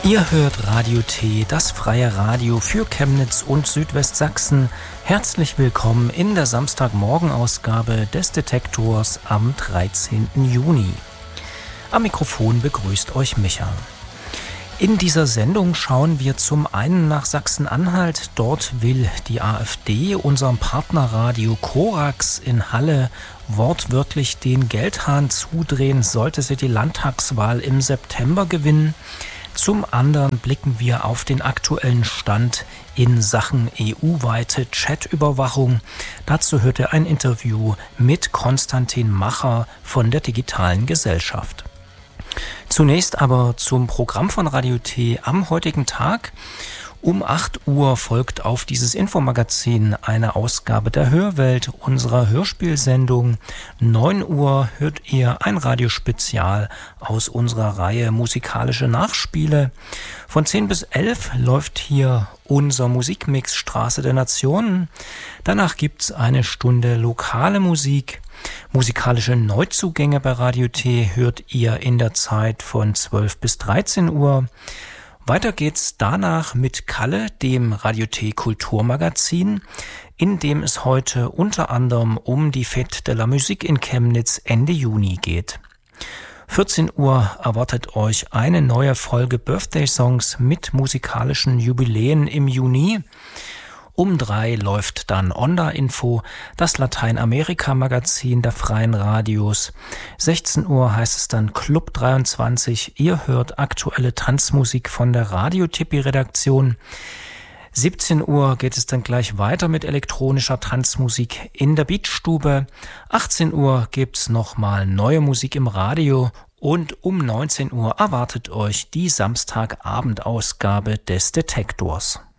Ihr hört Radio T, das freie Radio für Chemnitz und Südwestsachsen. Herzlich willkommen in der Samstagmorgenausgabe des Detektors am 13. Juni. Am Mikrofon begrüßt euch Micha. In dieser Sendung schauen wir zum einen nach Sachsen-Anhalt. Dort will die AfD unserem Partnerradio Korax in Halle wortwörtlich den Geldhahn zudrehen, sollte sie die Landtagswahl im September gewinnen. Zum anderen blicken wir auf den aktuellen Stand in Sachen EU-weite Chatüberwachung. Dazu hört ihr ein Interview mit Konstantin Macher von der Digitalen Gesellschaft. Zunächst aber zum Programm von Radio T am heutigen Tag. Um 8 Uhr folgt auf dieses Infomagazin eine Ausgabe der Hörwelt, unserer Hörspielsendung. 9 Uhr hört ihr ein Radiospezial aus unserer Reihe Musikalische Nachspiele. Von 10 bis 11 läuft hier unser Musikmix Straße der Nationen. Danach gibt's eine Stunde lokale Musik. Musikalische Neuzugänge bei Radio T hört ihr in der Zeit von 12 bis 13 Uhr. Weiter geht's danach mit Kalle, dem Radio T Kulturmagazin, in dem es heute unter anderem um die Fête de la Musique in Chemnitz Ende Juni geht. 14 Uhr erwartet euch eine neue Folge Birthday Songs mit musikalischen Jubiläen im Juni. Um 3 läuft dann Onda Info, das Lateinamerika-Magazin der Freien Radios. 16 Uhr heißt es dann Club 23. Ihr hört aktuelle Tanzmusik von der Radio-Tippi-Redaktion. 17 Uhr geht es dann gleich weiter mit elektronischer Tanzmusik in der Beatstube. 18 Uhr gibt's nochmal neue Musik im Radio. Und um 19 Uhr erwartet euch die Samstagabendausgabe des Detektors.